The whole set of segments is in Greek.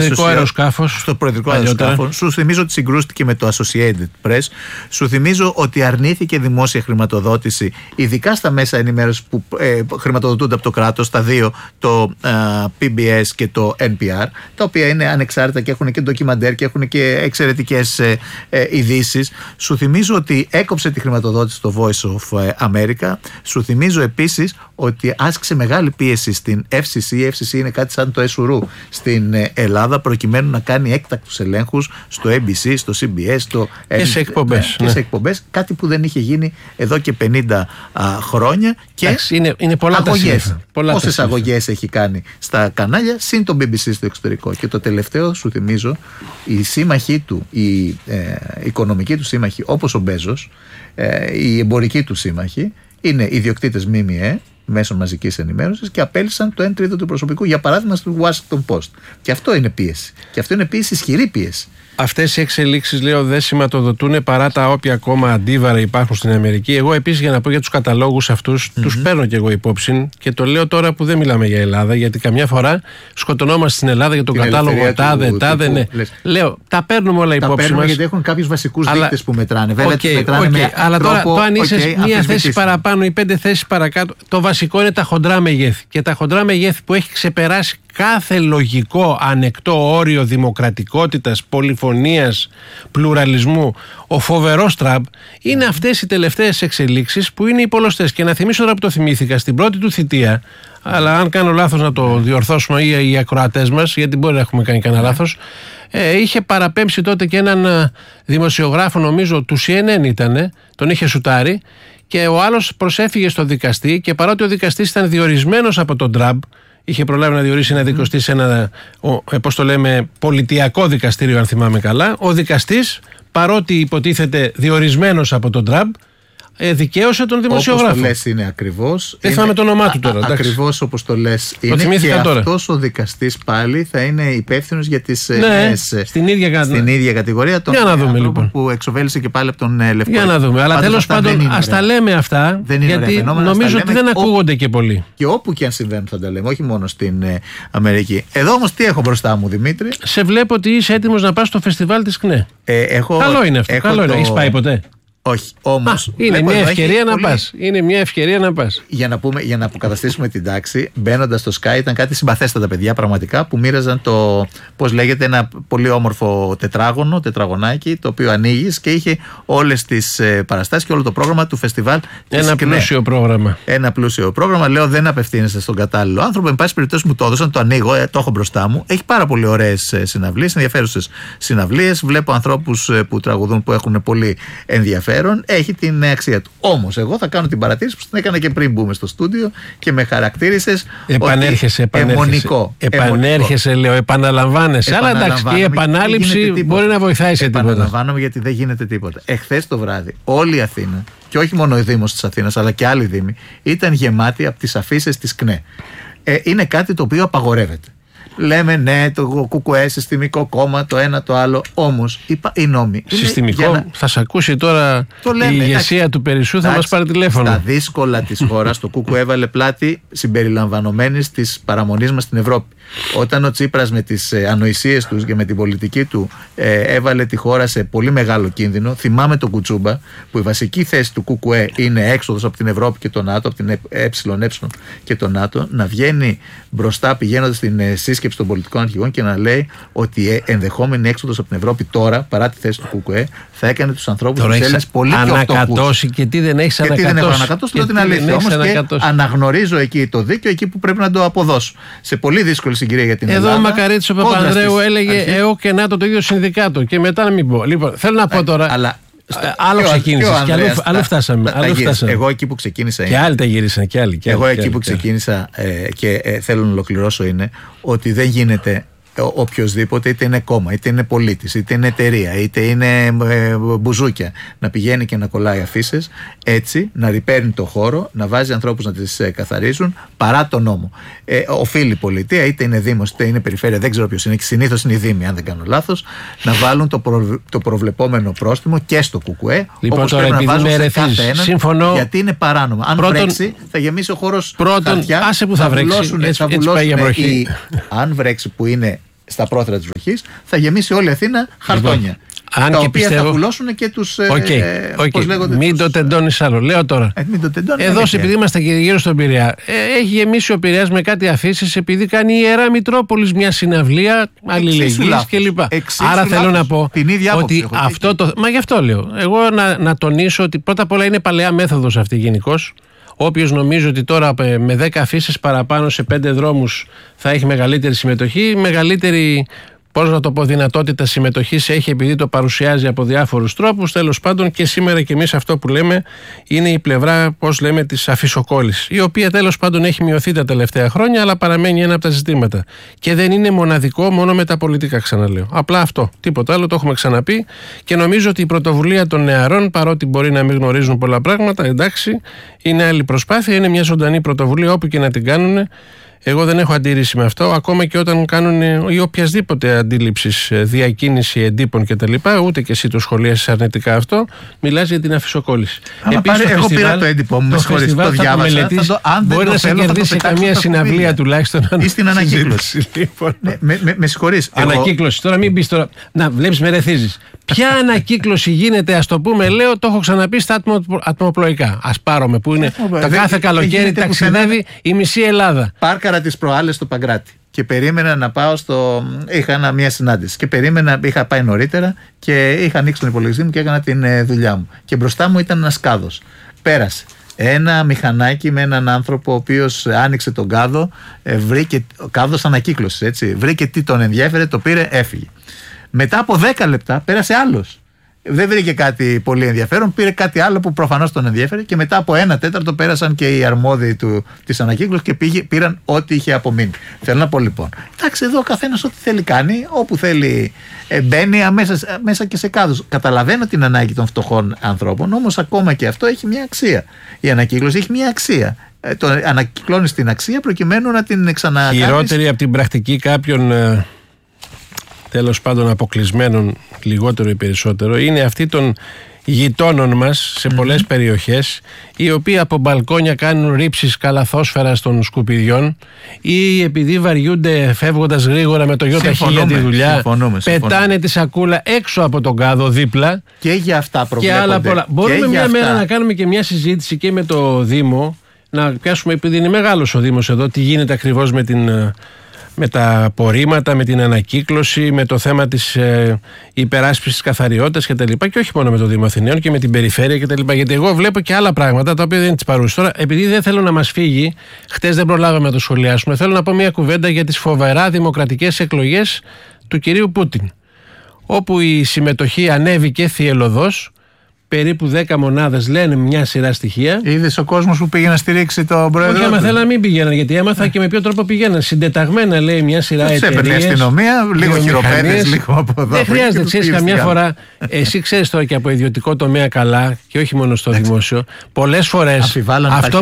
προεδρικό αεροσκάφος. Στο προεδρικό αεροσκάφος. Σου θυμίζω ότι συγκρούστηκε με το Associated Press. Σου θυμίζω ότι αρνήθηκε δημόσια χρηματοδότηση, ειδικά στα μέσα ενημέρωσης που χρηματοδοτούνται από το κράτος, τα δύο, το PBS και το NPR, τα οποία είναι ανεξάρτητα και έχουν και ντοκιμαντέρ και έχουν και εξαιρετικές ειδήσεις. Σου θυμίζω ότι έκοψε τη χρηματοδότηση στο Voice of America. Σου θυμίζω επίσης ότι άσκησε μεγάλη πίεση στην FCC. Η FCC είναι κάτι σαν το SURU στην Ελλάδα, προκειμένου να κάνει έκτακτους ελέγχους στο ABC, στο CBS, και σε εκπομπές. Κάτι που δεν είχε γίνει εδώ και 50 χρόνια. Και είναι πολλά αγωγές. Πόσες αγωγές έχει κάνει στα κανάλια, συν το BBC στο εξωτερικό. Και το τελευταίο, σου θυμίζω, οι σύμμαχοί του, οι οικονομικοί του σύμμαχοι, όπως ο Μπέζος, οι εμπορικοί του σύμμαχοι, είναι ιδιοκτήτες ΜΜΕ, μέσων μαζικής ενημέρωσης, και απέλυσαν το 1/3 του προσωπικού, για παράδειγμα, στο Washington Post. Και αυτό είναι πίεση. Και αυτό είναι πίεση, ισχυρή πίεση. Αυτές οι εξελίξεις, λέω, δεν σηματοδοτούν παρά τα όποια ακόμα αντίβαρα υπάρχουν στην Αμερική. Εγώ επίσης, για να πω για τους καταλόγους αυτούς, τους παίρνω και εγώ υπόψη, και το λέω τώρα που δεν μιλάμε για Ελλάδα, γιατί καμιά φορά σκοτωνόμαστε στην Ελλάδα για τον κατάλογο τάδε. Ναι. Λέω, τα παίρνουμε όλα υπόψη μας. Γιατί έχουν κάποιους βασικούς δείκτες που μετράνε. Βέβαια, μετράνε αλλά τώρα το αν είσαι μία θέση παραπάνω ή 5 θέσεις παρακάτω, το βασικό είναι τα χοντρά μεγέθη. Και τα χοντρά μεγέθη που έχει ξεπεράσει κάθε λογικό ανεκτό όριο δημοκρατικότητας, πολυφωνίας, πλουραλισμού, ο φοβερός Τραμπ, είναι αυτές οι τελευταίες εξελίξεις που είναι οι πολλωστές. Και να θυμίσω τώρα που το θυμήθηκα, στην πρώτη του θητεία, αλλά αν κάνω λάθος να το διορθώσουμε ή οι ακροατές μας, γιατί μπορεί να έχουμε κάνει κανένα λάθος, είχε παραπέμψει τότε και έναν δημοσιογράφο, νομίζω του CNN ήτανε, τον είχε σουτάρει, και ο άλλος προσέφυγε στο δικαστή, και παρότι ο δικαστής ήταν διορισμένος από τον Τραμπ, είχε προλάβει να διορίσει ένα δικαστή σε ένα, πώς το λέμε, πολιτιακό δικαστήριο, αν θυμάμαι καλά. Ο δικαστής, παρότι υποτίθεται διορισμένος από τον Τραμπ, δικαίωσε τον δημοσιογράφο. Όπως το λες είναι ακριβώς. Δεν θυμάμαι το όνομά του τώρα. Ακριβώς όπως το λες είναι. Και αυτός ο δικαστής πάλι θα είναι υπεύθυνος για τις στην ίδια κατηγορία των ανθρώπων που εξοβέλησε και πάλι από τον Λευκό. Για να δούμε. Αλλά τέλος πάντων, ας τα λέμε αυτά, γιατί νομίζω ότι δεν ακούγονται και πολύ. Και όπου και αν συμβαίνουν θα τα λέμε, όχι μόνο στην Αμερική. Εδώ όμως τι έχω μπροστά μου, Δημήτρη? Σε βλέπω ότι είσαι έτοιμος να πας στο φεστιβάλ της ΚΝΕ. Καλό είναι αυτό. Έχεις πάει ποτέ? Όχι, όμως. Είναι μια ευκαιρία να πας. Είναι μια ευκαιρία να πας. Για να αποκαταστήσουμε την τάξη, μπαίνοντας στο Sky, ήταν κάτι συμπαθέστατα παιδιά πραγματικά που μοίραζαν πώς λέγεται, ένα πολύ όμορφο τετραγωνάκι, το οποίο ανοίγεις και είχε όλες τις παραστάσεις και όλο το πρόγραμμα του φεστιβάλ. Ένα πλούσιο πρόγραμμα. Ένα πλούσιο πρόγραμμα. Λέω, δεν απευθύνεστε στον κατάλληλο άνθρωπο. Εν πάση περιπτώσει μου το έδωσαν, το ανοίγω, το έχω μπροστά μου. Έχει πάρα πολύ ωραίες συναυλίες, ενδιαφέρουσες συναυλίες. Βλέπω ανθρώπους που τραγουδούν που έχουν πολύ ενδιαφέρον. Έχει την αξία του. Όμως, εγώ θα κάνω την παρατήρηση που την έκανα και πριν μπούμε στο στούντιο και με χαρακτήρισες. Επανέρχεσαι, λέω, επαναλαμβάνεσαι. Αλλά εντάξει, η επανάληψη μπορεί να βοηθάει σε τίποτα. Επαναλαμβάνομαι γιατί δεν γίνεται τίποτα. Εχθές το βράδυ, όλη η Αθήνα, και όχι μόνο ο Δήμος της Αθήνας, αλλά και άλλοι δήμοι, ήταν γεμάτοι από τις αφίσες της ΚΝΕ. Είναι κάτι το οποίο απαγορεύεται. Λέμε ναι, το ΚΚΕ, συστημικό κόμμα, το ένα το άλλο. Όμως οι νόμοι. Συστημικό, θα σε ακούσει τώρα η ηγεσία του Περισσού, θα μας πάρει τηλέφωνο. Στα δύσκολα της χώρας, το ΚΚΕ έβαλε πλάτη συμπεριλαμβανομένης της παραμονής μας στην Ευρώπη. Όταν ο Τσίπρας με τις ανοησίες τους και με την πολιτική του έβαλε τη χώρα σε πολύ μεγάλο κίνδυνο, θυμάμαι τον Κουτσούμπα, που η βασική θέση του ΚΚΕ είναι έξοδος από την Ευρώπη και το ΝΑΤΟ, από την ΕΕ και το ΝΑΤΟ, να βγαίνει μπροστά πηγαίνοντας στην σύσκεψη των πολιτικών αρχηγών και να λέει ότι ενδεχόμενη έξοδος από την Ευρώπη τώρα, παρά τη θέση του ΚΚΕ, θα έκανε τους ανθρώπους της Έλληνας πολύ πιο φτωχούς. Ανακατώσει και τι δεν έχεις ανακατώσει. Και τι δεν έχω ανακατώσει, λέω την αλήθεια. Όμως και αναγνωρίζω εκεί το δίκαιο, εκεί που πρέπει να το αποδώσω. Σε πολύ δύσκολη συγκυρία για την Ελλάδα. Εδώ ο Μακαρίτης ο Παπανδρέου έλεγε ΕΟ και ΝΑΤΟ το ίδιο συνδικάτο. Και μετά να μην πω. Λοιπόν, θέλω να πω τώρα. Άλλο ξεκίνησες και αλλού φτάσαμε. Εγώ εκεί που ξεκίνησα. Και άλλοι τα γύρισαν και άλλοι. Εγώ εκεί που ξεκίνησα και θέλω να ολοκληρώσω είναι ότι δεν γίνεται οποιοσδήποτε, είτε είναι κόμμα, είτε είναι πολίτης, είτε είναι εταιρεία, είτε είναι μπουζούκια, να πηγαίνει και να κολλάει αφίσες, έτσι, να ρυπέρνει το χώρο, να βάζει ανθρώπους να τις καθαρίζουν παρά τον νόμο. Οφείλει η πολιτεία, είτε είναι δήμος, είτε είναι περιφέρεια, δεν ξέρω ποιος είναι, και συνήθως είναι οι δήμοι, αν δεν κάνω λάθος, να βάλουν το προβλεπόμενο πρόστιμο και στο ΚΚΕ, λοιπόν, όπως τώρα, πρέπει να βάζουν σε κάθε έναν, συμφωνώ, γιατί είναι παράνομο. Αν βρέξει, θα γεμίσει ο χώρος χαρτιά. Άσε που θα βρέξει, έτσι πάει για βροχή. Αν βρέξει που είναι στα πρόθυρα της βροχής, θα γεμίσει όλη η Αθήνα χαρτόνια. Αν τα και οποία πιστεύω... θα πουλώσουν και τους. Πώς λέγονται, μην το τεντώνεις άλλο. Λέω τώρα. Εδώ, επειδή είμαστε και γύρω στον Πειραιά, έχει γεμίσει ο Πειραιάς με κάτι αφήσεις επειδή κάνει η Ιερά Μητρόπολης μια συναυλία αλληλεγγύης κλπ. Άρα θέλω να πω ότι αυτό το. Μα γι' αυτό λέω. Εγώ να τονίσω ότι πρώτα απ' όλα είναι παλαιά μέθοδος αυτή γενικώς. Όποιος νομίζει ότι τώρα με 10 αφήσεις παραπάνω σε 5 δρόμους θα έχει μεγαλύτερη συμμετοχή, μεγαλύτερη. Πώς να το πω, δυνατότητα συμμετοχής έχει επειδή το παρουσιάζει από διάφορους τρόπους. Τέλος πάντων, και σήμερα και εμείς αυτό που λέμε είναι η πλευρά, πώς λέμε, της αφισοκόλλησης, η οποία τέλος πάντων έχει μειωθεί τα τελευταία χρόνια, αλλά παραμένει ένα από τα ζητήματα. Και δεν είναι μοναδικό μόνο με τα πολιτικά, ξαναλέω. Απλά αυτό. Τίποτα άλλο, το έχουμε ξαναπεί. Και νομίζω ότι η πρωτοβουλία των νεαρών, παρότι μπορεί να μην γνωρίζουν πολλά πράγματα, εντάξει, είναι άλλη προσπάθεια, είναι μια ζωντανή πρωτοβουλία όπου και να την κάνουν. Εγώ δεν έχω αντίρρηση με αυτό, ακόμα και όταν κάνουν ή οποιασδήποτε αντίληψης, διακίνηση εντύπων κτλ. Ούτε και εσύ το σχολίασες αρνητικά αυτό. Μιλάς για την αφισοκόλληση. Εγώ πήρα το έντυπο μου, με συγχωρείς, το διάβασα. Μπορεί να σε κερδίσει καμία συναυλία τουλάχιστον. Ή στην ανακύκλωση. Με συγχωρείς. Ανακύκλωση. Τώρα μην πεις τώρα. Να, βλέπεις, με ρεθίζεις. Ποια ανακύκλωση γίνεται, ας το πούμε, λέω, το έχω ξαναπεί στα ατμοπλοϊκά. Ας πάρουμε που είναι το κάθε καλοκαίρι ταξιδεύει η μισή Ελλάδα. Πάρκαρα τις προάλλες στο Παγκράτη και περίμενα να πάω είχα μια συνάντηση και είχα πάει νωρίτερα και είχα ανοίξει τον υπολογιστή μου και έκανα την δουλειά μου. Και μπροστά μου ήταν ένας κάδος. Πέρασε ένα μηχανάκι με έναν άνθρωπο ο οποίος άνοιξε τον κάδο, βρήκε κάδος ανακύκλωσης, έτσι. Βρήκε τι τον ενδιέφερε, το πήρε, έφυγε. Μετά από 10 λεπτά πέρασε άλλος. Δεν βρήκε κάτι πολύ ενδιαφέρον, πήρε κάτι άλλο που προφανώς τον ενδιέφερε και μετά από 1/4 πέρασαν και οι αρμόδιοι της ανακύκλωσης και πήραν ό,τι είχε απομείνει. Θέλω να πω λοιπόν, εντάξει, εδώ ο καθένας ό,τι θέλει κάνει, όπου θέλει μπαίνει μέσα και σε κάδους. Καταλαβαίνω την ανάγκη των φτωχών ανθρώπων, όμως ακόμα και αυτό έχει μια αξία. Η ανακύκλωση έχει μια αξία. Ανακυκλώνεις την αξία προκειμένου να την ξανακάνεις. Χειρότερη από την πρακτική κάποιων τέλος πάντων αποκλεισμένων, λιγότερο ή περισσότερο, είναι αυτή των γειτόνων μας σε πολλές περιοχές, οι οποίοι από μπαλκόνια κάνουν ρήψεις καλαθόσφαιρας των σκουπιδιών ή επειδή βαριούνται φεύγοντας γρήγορα με το ΙΧ για τη δουλειά, πετάνε τη σακούλα έξω από τον κάδο δίπλα. Και για αυτά προβλέπονται. Και άλλα πολλά. Μπορούμε μια μέρα να κάνουμε και μια συζήτηση και με το Δήμο, να πιάσουμε, επειδή είναι μεγάλος ο Δήμος εδώ, τι γίνεται ακριβώς με τα απορρίμματα, με την ανακύκλωση, με το θέμα της υπεράσπισης καθαριότητας κτλ. Και όχι μόνο με το Δήμο Αθηναίων και με την περιφέρεια κτλ. Γιατί εγώ βλέπω και άλλα πράγματα τα οποία δεν είναι τις παρούσες. Τώρα, επειδή δεν θέλω να μας φύγει, χτες δεν προλάβαμε να το σχολιάσουμε, θέλω να πω μια κουβέντα για τις φοβερά δημοκρατικές εκλογές του κυρίου Πούτιν. Όπου η συμμετοχή ανέβηκε θυελλωδώς. Περίπου 10 μονάδες λένε μια σειρά στοιχεία. Είδες ο κόσμος που πήγε να στηρίξει τον πρόεδρο. Όχι, άμα θέλω να μην πηγαίναν, γιατί έμαθα και με ποιο τρόπο πηγαίναν. Συντεταγμένα λέει μια σειρά εταιρείες. Έπαιρνε η αστυνομία, λίγο χειροπέδες, λίγο από εδώ. Δεν χρειάζεται, ξέρεις, καμιά φορά. Εσύ ξέρεις τώρα και από ιδιωτικό τομέα καλά, και όχι μόνο στο δημόσιο. Πολλές φορές αυτό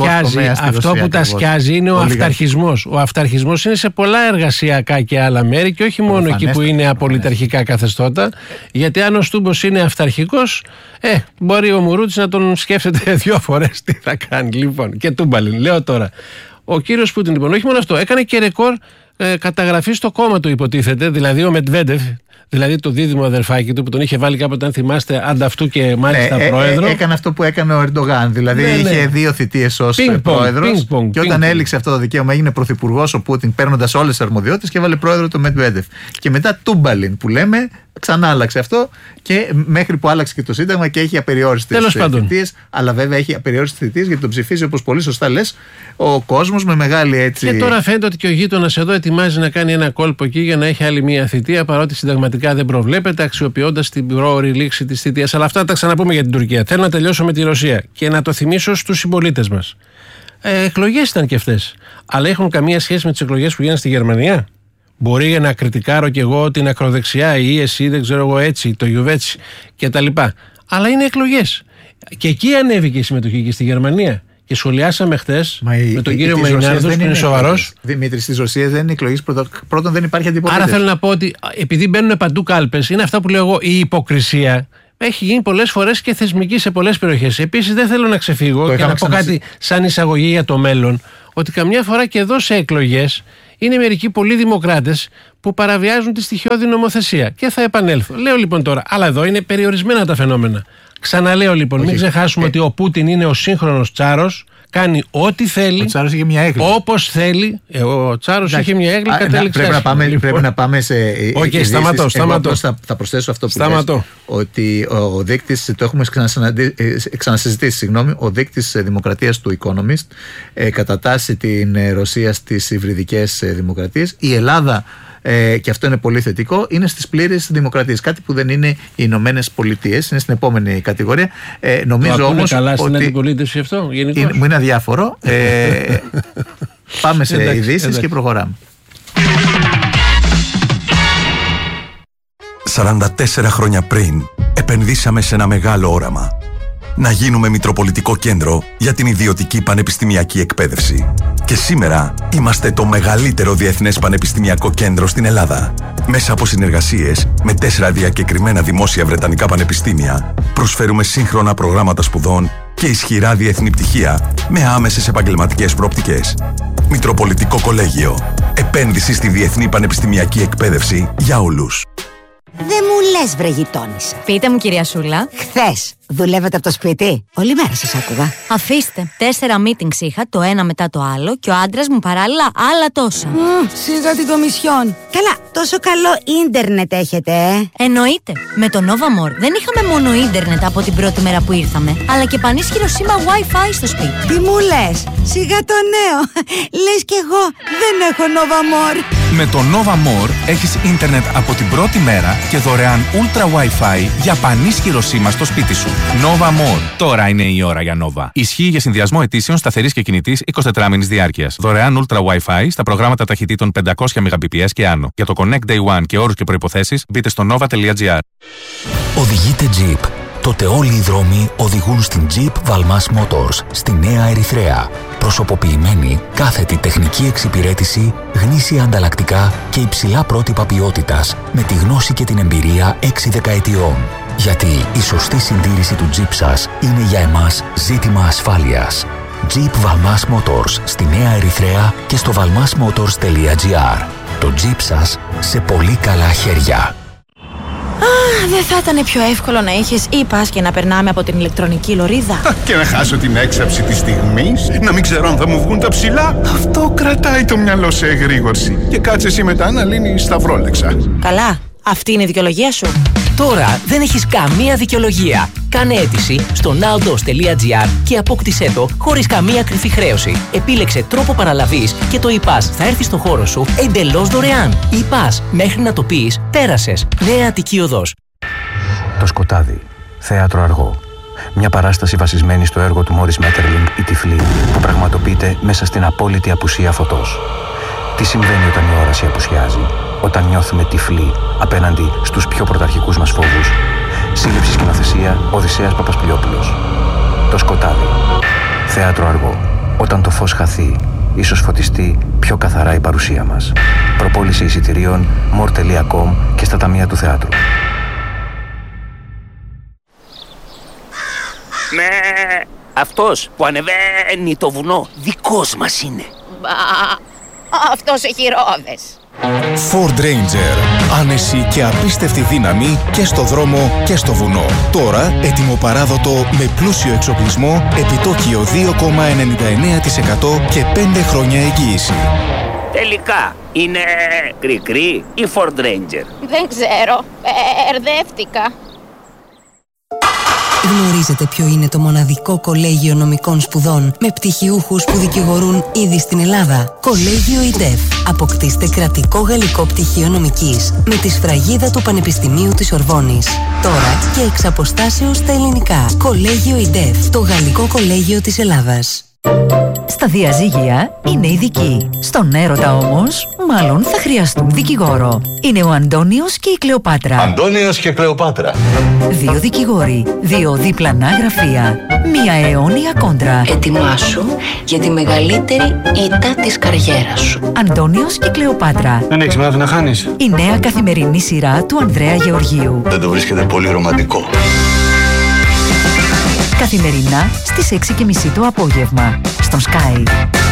που τα σκιάζει είναι ο αυταρχισμός. Ο αυταρχισμός είναι σε πολλά εργασιακά και άλλα μέρη και όχι μόνο εκεί που είναι απολυταρχικά καθεστώτα. Γιατί αν ο Στούμπος είναι αυταρχικός, μπορεί ο Μουρούτης να τον σκέφτεται 2 φορές τι θα κάνει. Λοιπόν, και Τούμπαλιν, λέω τώρα. Ο κύριος Πούτιν, λοιπόν, όχι μόνο αυτό, έκανε και ρεκόρ καταγραφή στο κόμμα του, υποτίθεται, δηλαδή ο Μετβέντεφ, δηλαδή το δίδυμο αδερφάκι του που τον είχε βάλει κάποτε, αν θυμάστε, ανταυτού και μάλιστα πρόεδρο. Έκανε αυτό που έκανε ο Ερντογάν. Δηλαδή είχε 2 θητείες ως πρόεδρος. Και όταν έληξε αυτό το δικαίωμα, έγινε πρωθυπουργός ο Πούτιν, παίρνοντας όλες τις αρμοδιότητες και έβαλε πρόεδρο το Μετβέντεφ. Και μετά Τούμπαλιν που λέμε, ξανά άλλαξε αυτό και μέχρι που άλλαξε και το Σύνταγμα και έχει απεριόριστες θητείες. Αλλά βέβαια έχει απεριόριστες θητείες γιατί τον ψηφίζει, όπως πολύ σωστά λες, ο κόσμος με μεγάλη έτσι. Και τώρα φαίνεται ότι και ο γείτονας εδώ ετοιμάζει να κάνει ένα κόλπο εκεί για να έχει άλλη μία θητεία, παρότι συνταγματικά δεν προβλέπεται, αξιοποιώντας την πρόωρη λήξη της θητείας. Αλλά αυτά τα ξαναπούμε για την Τουρκία. Θέλω να τελειώσω με τη Ρωσία και να το θυμίσω στους συμπολίτες μας. Εκλογές ήταν και αυτές. Αλλά έχουν καμία σχέση με τις εκλογές που γίνανε στη Γερμανία? Μπορεί να κριτικάρω κι εγώ την ακροδεξιά ή εσύ, δεν ξέρω εγώ, έτσι, το Γιουβέτσι κτλ. Αλλά είναι εκλογές. Και εκεί ανέβηκε η συμμετοχή και στη Γερμανία. Και σχολιάσαμε χτες με τον κύριο Μεϊνάρδος που είναι σοβαρός. Δημήτρη, στις Ρωσίες δεν είναι εκλογές. Πρώτον, δεν υπάρχει αντιπολίτευση. Άρα θέλω να πω ότι επειδή μπαίνουν παντού κάλπες, είναι αυτά που λέω εγώ, η υποκρισία έχει γίνει πολλές φορές και θεσμική σε πολλές περιοχές. Επίσης, δεν θέλω να ξεφύγω και να πω κάτι σαν εισαγωγή για το μέλλον, ότι καμιά φορά και εδώ σε εκλογές είναι μερικοί πολλοί δημοκράτες που παραβιάζουν τη στοιχειώδη νομοθεσία. Και θα επανέλθω. Λέω λοιπόν τώρα, αλλά εδώ είναι περιορισμένα τα φαινόμενα. Ξαναλέω λοιπόν, μην ξεχάσουμε ότι ο Πούτιν είναι ο σύγχρονος Τσάρος. Κάνει ό,τι θέλει. Ο Τσάρος είχε μια έγκλη. Όπως θέλει. Ο Τσάρος είχε μια έγκλη. Πρέπει να πάμε σε. Όχι, σταματώ. Θα προσθέσω αυτό που λες, ότι ο δείκτης, το έχουμε ξανασυζητήσει, ο δείκτης δημοκρατίας του Economist κατατάσσει την Ρωσία στις υβριδικές δημοκρατίες. Η Ελλάδα, και αυτό είναι πολύ θετικό, είναι στις πλήρες δημοκρατίες. Κάτι που δεν είναι οι Ηνωμένες Πολιτείες, είναι στην επόμενη κατηγορία. Νομίζω όμως. Καλά στην αντιπολίτευση αυτό, γενικώς. Μου είναι αδιάφορο. Πάμε σε ειδήσεις και προχωράμε. 44 χρόνια πριν επενδύσαμε σε ένα μεγάλο όραμα. Να γίνουμε μητροπολιτικό κέντρο για την ιδιωτική πανεπιστημιακή εκπαίδευση. Και σήμερα είμαστε το μεγαλύτερο διεθνές πανεπιστημιακό κέντρο στην Ελλάδα. Μέσα από συνεργασίες με 4 διακεκριμένα δημόσια βρετανικά πανεπιστήμια, προσφέρουμε σύγχρονα προγράμματα σπουδών και ισχυρά διεθνή πτυχία με άμεσες επαγγελματικές προοπτικές. Μητροπολιτικό Κολέγιο. Επένδυση στη διεθνή πανεπιστημιακή εκπαίδευση για όλους. Δεν μου λες, βρε γειτόνισσα. Πείτε μου, κυρία Σούλα. Χθες δουλεύετε από το σπίτι? Όλη μέρα σας άκουγα. Αφήστε. 4 meetings είχα, το ένα μετά το άλλο, και ο άντρας μου παράλληλα άλλα τόσα. Σίγα την κομισιόν. Καλά, τόσο καλό ίντερνετ έχετε, Εννοείται. Με το Nova More δεν είχαμε μόνο ίντερνετ από την πρώτη μέρα που ήρθαμε, αλλά και πανίσχυρο σήμα Wi-Fi στο σπίτι. Τι μου λες? Σιγά το νέο. Λες κι εγώ δεν έχω Nova More. Με το Nova More έχεις ίντερνετ από την πρώτη μέρα και δωρεάν Ultra Wi-Fi για πανίσχυρο σήμα στο σπίτι σου. Nova More. Τώρα είναι η ώρα για Nova. Ισχύει για συνδυασμό αιτήσεων σταθερής και κινητής 24 μήνες διάρκειας. Δωρεάν Ultra Wi-Fi στα προγράμματα ταχυτήτων 500 Mbps και άνω. Για το Connect Day One και όρους και προϋποθέσεις μπείτε στο nova.gr. Οδηγείτε Jeep. Τότε όλοι οι δρόμοι οδηγούν στην Jeep Valmas Motors στη Νέα Ερυθρέα. Προσωποποιημένη, κάθετη τεχνική εξυπηρέτηση, γνήσια ανταλλακτικά και υψηλά πρότυπα ποιότητας με τη γνώση και την εμπειρία 6 δεκαετιών. Γιατί η σωστή συντήρηση του Jeep σας είναι για εμάς ζήτημα ασφάλειας. Jeep Valmas Motors στη Νέα Ερυθρέα και στο valmasmotors.gr. Το Jeep σας σε πολύ καλά χέρια. Δεν θα ήταν πιο εύκολο να είχες e-pass και να περνάμε από την ηλεκτρονική λωρίδα? Και να χάσω την έξαψη της στιγμής, να μην ξέρω αν θα μου βγουν τα ψηλά. Αυτό κρατάει το μυαλό σε εγρήγορση. Και κάτσε εσύ μετά να λύνεις τα φρόλεξα. Καλά, αυτή είναι η δικαιολογία σου. Τώρα δεν έχεις καμία δικαιολογία. Κάνε αίτηση στο nowdos.gr και απόκτησέ το χωρίς καμία κρυφή χρέωση. Επίλεξε τρόπο παραλαβής και το e-pass θα έρθει στο χώρο σου εντελώς δωρεάν. E-pass, μέχρι να το πεις, πέρασες. Νέα Αττική Οδός. Το Σκοτάδι. Θέατρο αργό. Μια παράσταση βασισμένη στο έργο του Μόρις Μέττερλινγκ «Η Τυφλή», που πραγματοποιείται μέσα στην απόλυτη απουσία φωτός. Τι συμβαίνει όταν η όραση απουσιάζει, όταν νιώθουμε τυφλοί απέναντι στους πιο πρωταρχικούς μας φόβους? Σύλληψη σκηνοθεσία Οδυσσέας Παπασπηλιόπουλος. Το Σκοτάδι. Θέατρο αργό. Όταν το φως χαθεί, ίσως φωτιστεί πιο καθαρά η παρουσία μας. Προπόληση εισιτηρίων more.com και στα ταμεία του θεάτρου. Ναι, αυτός που ανεβαίνει το βουνό δικός μας είναι. Αυτός έχει ρόδες. Ford Ranger. Άνεση και απίστευτη δύναμη και στο δρόμο και στο βουνό. Τώρα ετοιμοπαράδοτο με πλούσιο εξοπλισμό, επιτόκιο 2,99% και 5 χρόνια εγγύηση. Τελικά είναι κρικρί ή Ford Ranger? Δεν ξέρω, μπερδεύτηκα. Γνωρίζετε ποιο είναι το μοναδικό κολέγιο νομικών σπουδών με πτυχιούχους που δικηγορούν ήδη στην Ελλάδα? Κολέγιο ΙΤΕΦ. Αποκτήστε κρατικό γαλλικό πτυχίο νομικής με τη σφραγίδα του Πανεπιστημίου της Ορβόνης. Τώρα και εξ αποστάσεως στα ελληνικά. Κολέγιο ΙΤΕΦ. Το γαλλικό κολέγιο της Ελλάδας. Στα διαζύγια είναι ειδικοί. Στον έρωτα όμως, μάλλον θα χρειαστούν δικηγόρο. Είναι ο Αντώνιος και η Κλεοπάτρα. Αντώνιος και Κλεοπάτρα. 2 δικηγόροι, 2 διπλανά γραφεία, 1 αιώνια κόντρα. Ετοιμάσου για τη μεγαλύτερη ήττα της καριέρας σου. Αντώνιος και Κλεοπάτρα. Δεν έχεις μάθει να χάνεις? Η νέα καθημερινή σειρά του Ανδρέα Γεωργίου. Δεν το βρίσκεται πολύ ρομαντικό? Καθημερινά στις 6:30 το απόγευμα, στον Sky.